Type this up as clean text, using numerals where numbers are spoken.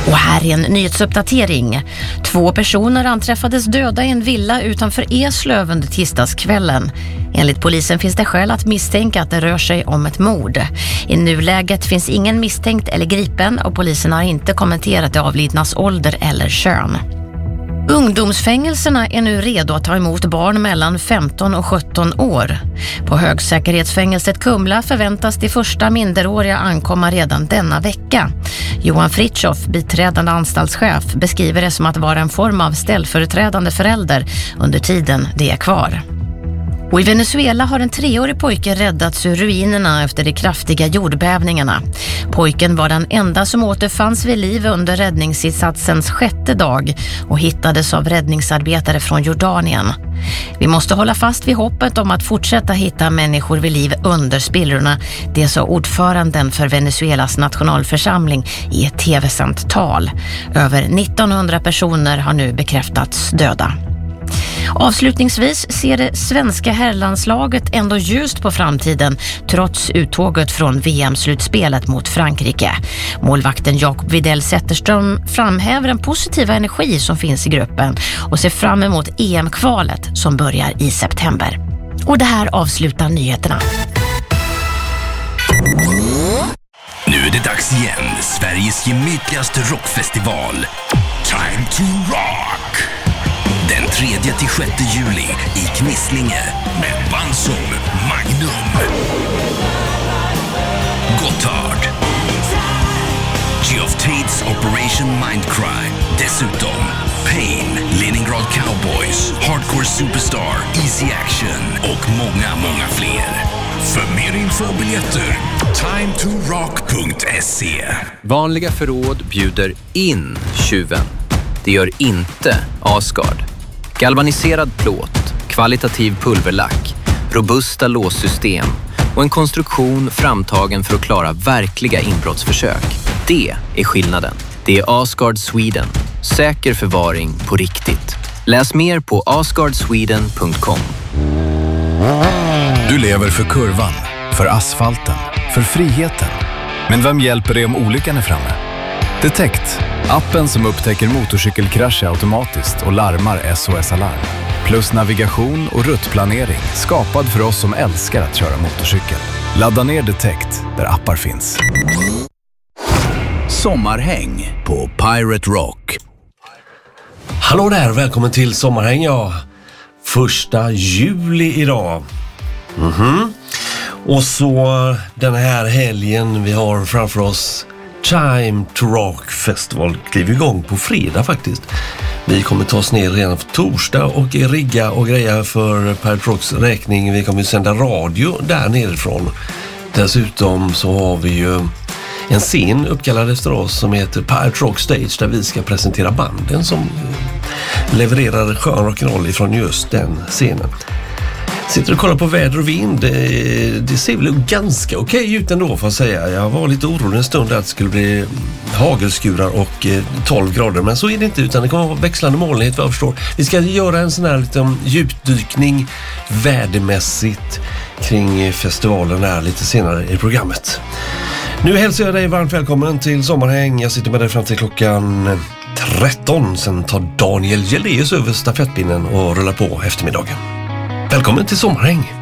Och här är en nyhetsuppdatering. 2 personer anträffades döda i en villa utanför Eslöv under tisdagskvällen. Enligt polisen finns det skäl att misstänka att det rör sig om ett mord. I nuläget finns ingen misstänkt eller gripen och polisen har inte kommenterat det avlidnas ålder eller kön. Ungdomsfängelserna är nu redo att ta emot barn mellan 15 och 17 år. På högsäkerhetsfängelset Kumla förväntas de första minderåriga ankomma redan denna vecka. Johan Fritjof, biträdande anstaltschef, beskriver det som att vara en form av ställföreträdande förälder under tiden det är kvar. Och i Venezuela har en 3-årig pojke räddats ur ruinerna efter de kraftiga jordbävningarna. Pojken var den enda som återfanns vid liv under räddningsinsatsens 6:e dag och hittades av räddningsarbetare från Jordanien. Vi måste hålla fast vid hoppet om att fortsätta hitta människor vid liv under spillrorna, det sa ordföranden för Venezuelas nationalförsamling i ett tv-sänt tal. Över 1900 personer har nu bekräftats döda. Avslutningsvis ser det svenska herrlandslaget ändå ljust på framtiden trots uttåget från VM-slutspelet mot Frankrike. Målvakten Jakob Widell Zetterström framhäver den positiva energi som finns i gruppen och ser fram emot EM-kvalet som börjar i september. Och det här avslutar nyheterna. Nu är det dags igen. Sveriges gemytligaste rockfestival. Time to Rock! Den 3-6 juli i Knislinge med band som Magnum, Gotthard, Geoff Tates Operation Mindcrime, dessutom Pain, Leningrad Cowboys, Hardcore Superstar, Easy Action och många fler. För mer info och biljetter, timetorock.se. Vanliga förråd bjuder in tjuven. Det gör inte Asgard. Galvaniserad plåt, kvalitativ pulverlack, robusta låssystem och en konstruktion framtagen för att klara verkliga inbrottsförsök. Det är skillnaden. Det är Asgard Sweden. Säker förvaring på riktigt. Läs mer på asgardsweden.com. Du lever för kurvan, för asfalten, för friheten. Men vem hjälper dig om olyckan är framme? Detect, appen som upptäcker motorcykelkrascher automatiskt och larmar SOS-alarm. Plus navigation och ruttplanering, skapad för oss som älskar att köra motorcykel. Ladda ner Detect där appar finns. Sommarhäng på Pirate Rock. Hallå där, välkommen till Sommarhäng, ja. 1 juli idag. Och så den här helgen vi har framför oss, Time to Rock Festival, kliver igång på fredag faktiskt. Vi kommer ta oss ner redan på torsdag och rigga och greja för Pirate Rocks räkning. Vi kommer sända radio där nerifrån. Dessutom så har vi ju en scen uppkallad efter oss som heter Pirate Rock Stage, där vi ska presentera banden som levererar skön rock'n'roll ifrån just den scenen. Sitter och kollar på väder och vind. Det ser väl ganska okej ut ändå, får jag säga. Jag var lite orolig en stund att det skulle bli hagelskurar och 12 grader. Men så är det inte, utan det kommer att vara växlande molnighet, vad jag förstår. Vi ska göra en sån här liten djupdykning vädermässigt kring festivalen här lite senare i programmet. Nu hälsar jag dig varmt välkommen till Sommarhäng. Jag sitter med dig fram till klockan 13. Sen tar Daniel Gjeldeus över stafettpinnen och rullar på eftermiddagen. Välkommen till Sommarhäng.